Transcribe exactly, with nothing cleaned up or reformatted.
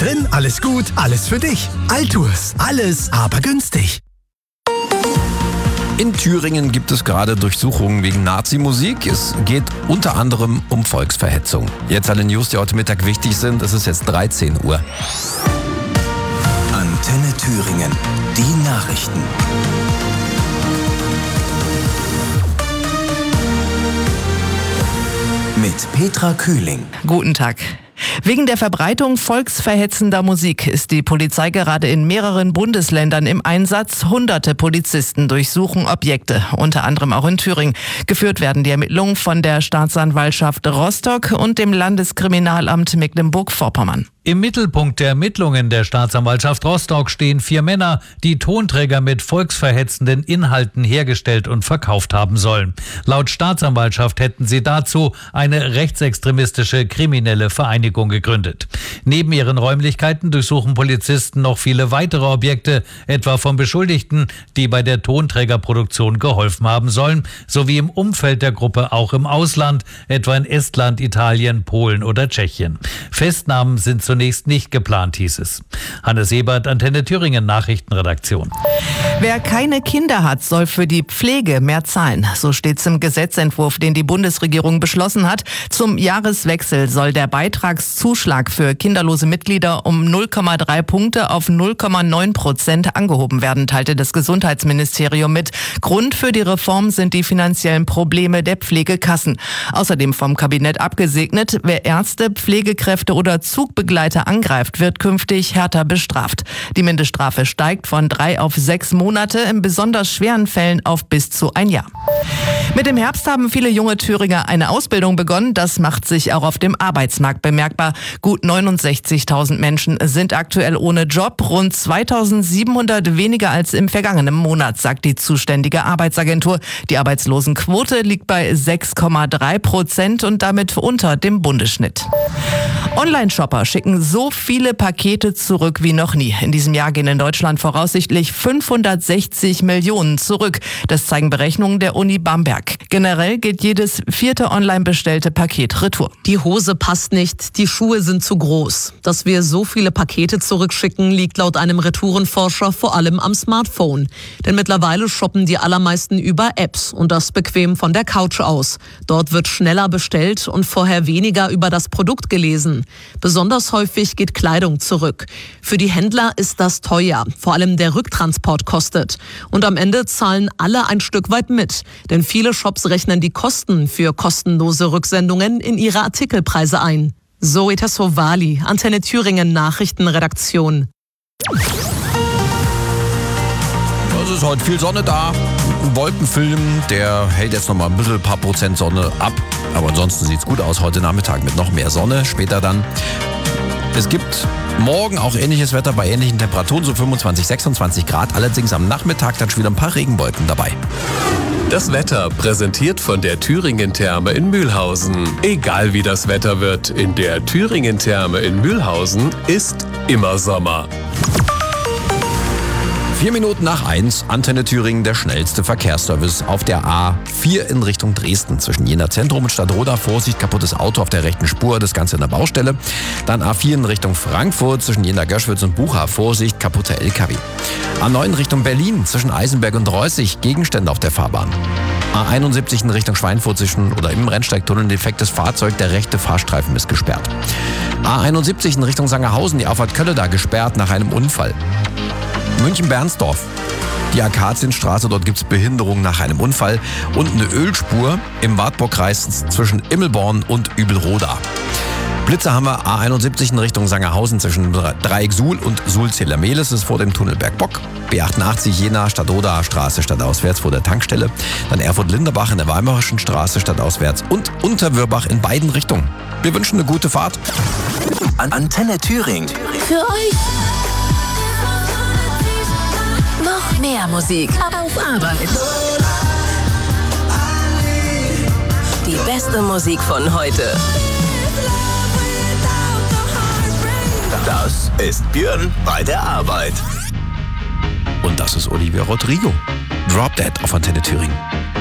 drin, alles gut, alles für dich. Altours, alles, aber günstig. In Thüringen gibt es gerade Durchsuchungen wegen Nazi-Musik. Es geht unter anderem um Volksverhetzung. Jetzt alle News, die heute Mittag wichtig sind. Es ist jetzt dreizehn Uhr. Antenne Thüringen, die Nachrichten. Mit Petra Kühling. Guten Tag. Wegen der Verbreitung volksverhetzender Musik ist die Polizei gerade in mehreren Bundesländern im Einsatz. Hunderte Polizisten durchsuchen Objekte, unter anderem auch in Thüringen. Geführt werden die Ermittlungen von der Staatsanwaltschaft Rostock und dem Landeskriminalamt Mecklenburg-Vorpommern. Im Mittelpunkt der Ermittlungen der Staatsanwaltschaft Rostock stehen vier Männer, die Tonträger mit volksverhetzenden Inhalten hergestellt und verkauft haben sollen. Laut Staatsanwaltschaft hätten sie dazu eine rechtsextremistische kriminelle Vereinigung gegründet. Neben ihren Räumlichkeiten durchsuchen Polizisten noch viele weitere Objekte, etwa von Beschuldigten, die bei der Tonträgerproduktion geholfen haben sollen, sowie im Umfeld der Gruppe auch im Ausland, etwa in Estland, Italien, Polen oder Tschechien. Festnahmen sind zunächst nicht geplant, hieß es. Hannes Ebert, Antenne Thüringen Nachrichtenredaktion. Wer keine Kinder hat, soll für die Pflege mehr zahlen. So steht es im Gesetzentwurf, den die Bundesregierung beschlossen hat. Zum Jahreswechsel soll der Beitragszuschlag für kinderlose Mitglieder um null Komma drei Punkte auf null Komma neun Prozent angehoben werden, teilte das Gesundheitsministerium mit. Grund für die Reform sind die finanziellen Probleme der Pflegekassen. Außerdem vom Kabinett abgesegnet, wer Ärzte, Pflegekräfte oder Zugbegleiter angreift, wird künftig härter bestraft. Die Mindeststrafe steigt von drei auf sechs Monate, in besonders schweren Fällen auf bis zu ein Jahr. Mit dem Herbst haben viele junge Thüringer eine Ausbildung begonnen. Das macht sich auch auf dem Arbeitsmarkt bemerkbar. Gut neunundsechzigtausend Menschen sind aktuell ohne Job, rund zweitausendsiebenhundert weniger als im vergangenen Monat, sagt die zuständige Arbeitsagentur. Die Arbeitslosenquote liegt bei sechs Komma drei Prozent und damit unter dem Bundesschnitt. Online-Shopper schicken so viele Pakete zurück wie noch nie. In diesem Jahr gehen in Deutschland voraussichtlich fünfhundertsechzig Millionen zurück. Das zeigen Berechnungen der Uni Bamberg. Generell geht jedes vierte online bestellte Paket retour. Die Hose passt nicht, die Schuhe sind zu groß. Dass wir so viele Pakete zurückschicken, liegt laut einem Retourenforscher vor allem am Smartphone. Denn mittlerweile shoppen die allermeisten über Apps und das bequem von der Couch aus. Dort wird schneller bestellt und vorher weniger über das Produkt gelesen. Besonders häufig geht Kleidung zurück. Für die Händler ist das teuer. Vor allem der Rücktransport kostet. Und am Ende zahlen alle ein Stück weit mit. Denn viele Shops rechnen die Kosten für kostenlose Rücksendungen in ihre Artikelpreise ein. Zoe Tassovali, Antenne Thüringen Nachrichtenredaktion. Es ist heute viel Sonne da. Ein Wolkenfilm, der hält jetzt noch mal ein bisschen, ein paar Prozent Sonne ab. Aber ansonsten sieht es gut aus heute Nachmittag mit noch mehr Sonne. Später dann. Es gibt morgen auch ähnliches Wetter bei ähnlichen Temperaturen, so fünfundzwanzig, sechsundzwanzig Grad. Allerdings am Nachmittag dann schon wieder ein paar Regenwolken dabei. Das Wetter präsentiert von der Thüringen-Therme in Mühlhausen. Egal wie das Wetter wird, in der Thüringen-Therme in Mühlhausen ist immer Sommer. Vier Minuten nach eins, Antenne Thüringen, der schnellste Verkehrsservice auf der A vier in Richtung Dresden. Zwischen Jena Zentrum und Stadtroda, Vorsicht, kaputtes Auto auf der rechten Spur, das Ganze in der Baustelle. Dann A vier in Richtung Frankfurt, zwischen Jena Göschwitz und Bucha, Vorsicht, kaputter L K W. A neun Richtung Berlin, zwischen Eisenberg und Reußig, Gegenstände auf der Fahrbahn. A einundsiebzig in Richtung Schweinfurt, zwischen oder im Rennsteigtunnel, defektes Fahrzeug, der rechte Fahrstreifen ist gesperrt. A einundsiebzig in Richtung Sangerhausen, die Auffahrt Kölleda gesperrt nach einem Unfall. München-Bernsdorf. Die Akazienstraße, dort gibt es Behinderung nach einem Unfall und eine Ölspur im Wartburgkreis zwischen Immelborn und Übelroda. Blitze haben wir A einundsiebzig in Richtung Sangerhausen zwischen Dreieck Suhl und Suhl-Zähler-Mehlis, ist vor dem Tunnel Bergbock. B achtundachtzig Jena Stadtroda Straße stadtauswärts vor der Tankstelle. Dann Erfurt-Linderbach in der Weimarischen Straße stadtauswärts und Unterwörbach in beiden Richtungen. Wir wünschen eine gute Fahrt. Antenne Thüringen. Für euch noch mehr Musik auf Arbeit. Die beste Musik von heute. Das ist Björn bei der Arbeit. Und das ist Olivia Rodrigo. Drop Dead auf Antenne Thüringen.